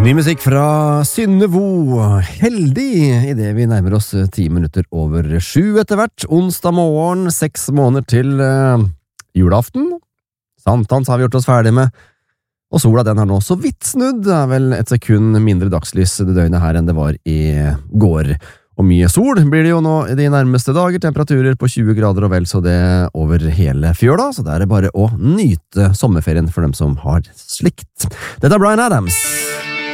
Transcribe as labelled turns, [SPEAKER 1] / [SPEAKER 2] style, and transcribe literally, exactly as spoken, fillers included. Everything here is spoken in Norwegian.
[SPEAKER 1] Ny musikk fra Synnevo, heldig i det vi nærmer oss ti minutter over sju etter hvert, onsdag morgen, seks måneder til uh, julaften. Sankthans har vi gjort oss ferdig med, og sola den har nå så vidt snudd, det er vel et sekund mindre dagslys det døgnet her enn det var i går. Og mye sol blir det jo nå i de nærmeste dager, temperaturer på tjue grader og vel så det over hele fjøla, så det er bare å nyte sommerferien for dem som har slikt. Dette er Bryan Adams.